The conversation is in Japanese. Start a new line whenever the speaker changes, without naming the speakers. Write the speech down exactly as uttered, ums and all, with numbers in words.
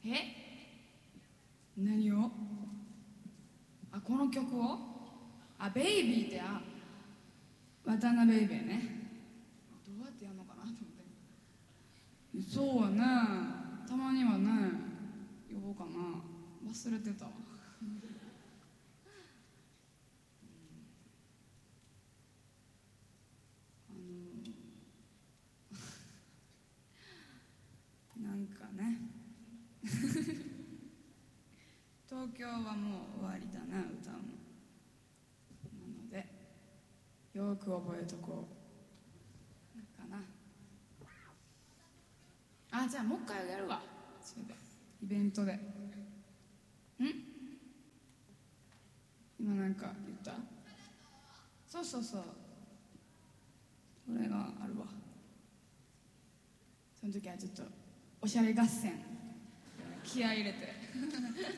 え何を？あ、この曲を？あ、ベイビーって、あ、渡辺ベイビーね。どうやってやるのかなと思って。そうやね、たまにはね、呼ぼうかな。忘れてたわ。あのなんかね東京はもう終わりだな、歌うの。なのでよく覚えとこうかな。あ、じゃあもう一回やるわ、それでイベントで。ん今なんか言った？そうそうそう、これがあるわ。その時はちょっとおしゃれ合戦気合い入れて